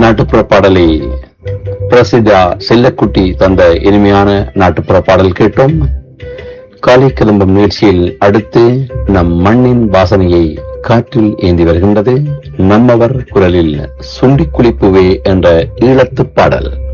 நாட்டுப்புற பாடலை பிரசிதா செல்லக்குட்டி தந்த இனிமையான நாட்டுப்புற பாடல் கேட்டோம். காலை கிளம்பும் நிகழ்ச்சியில் அடுத்து நம் மண்ணின் வாசனையை காற்றில் ஏந்தி வருகின்றது. நம்மவர் குரலில் சுண்டி குளிப்புவே என்ற ஈழத்து பாடல்.